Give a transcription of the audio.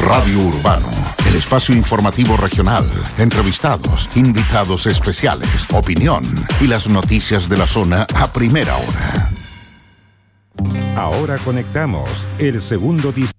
Radio Urbano, el espacio informativo regional, entrevistados, invitados especiales, opinión y las noticias de la zona a primera hora. Ahora conectamos el segundo distrito.